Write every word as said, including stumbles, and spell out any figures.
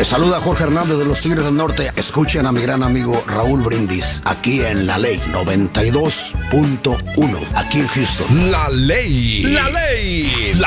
Les saluda Jorge Hernández de los Tigres del Norte. Escuchen a mi gran amigo Raúl Brindis, aquí en La Ley noventa y dos punto uno, aquí en Houston. La Ley. La Ley. La